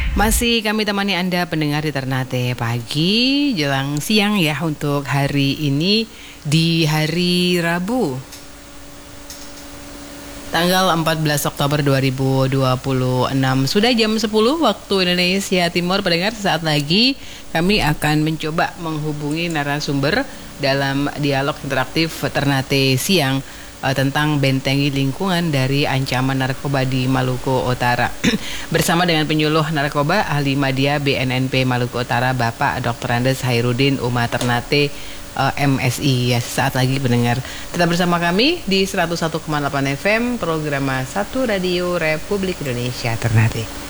Masih kami temani Anda pendengar di Ternate pagi jelang siang ya untuk hari ini di hari Rabu tanggal 14 Oktober 2026. Sudah jam 10 waktu Indonesia Timur. Pendengar, saat lagi kami akan mencoba menghubungi narasumber dalam dialog interaktif Ternate siang tentang bentengi lingkungan dari ancaman narkoba di Maluku Utara. Bersama dengan penyuluh narkoba ahli media BNNP Maluku Utara, Bapak Dr. Andes Hairudin Uma Ternate MSI. Ya, saat lagi pendengar tetap bersama kami di 101,8 FM program 1 Radio Republik Indonesia Ternate.